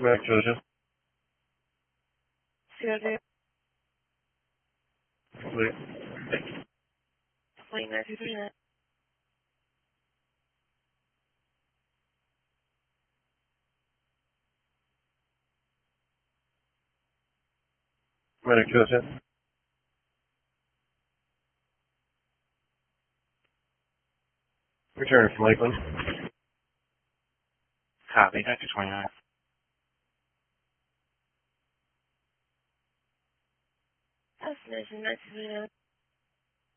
Mac Georgia. Georgia. Wait. Wait, 939. Mac Georgia. Returning from Lakeland. Copy, Dr. 29. Destination 939.